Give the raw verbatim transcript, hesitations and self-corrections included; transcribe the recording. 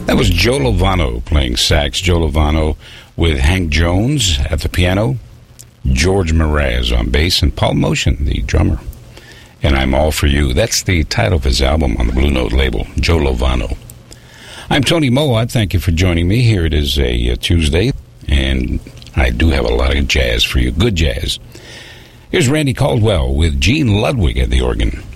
That was Joe Lovano playing sax. Joe Lovano with Hank Jones at the piano, George Mraz on bass, and Paul Motion, the drummer. And I'm All For You. That's the title of his album on the Blue Note label, Joe Lovano. I'm Tony Mowat. Thank you for joining me. Here it is a, a Tuesday, and I do have a lot of jazz for you, good jazz. Here's Randy Caldwell with Gene Ludwig at the organ.